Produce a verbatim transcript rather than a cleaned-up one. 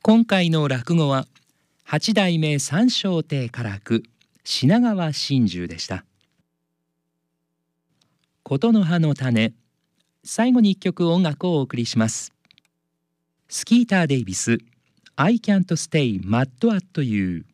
今回の落語は八代目三笑亭家楽品川真珠でした。琴の葉の種、最後に一曲音楽をお送りします。スキーター・デイビス I can't stay mad at you。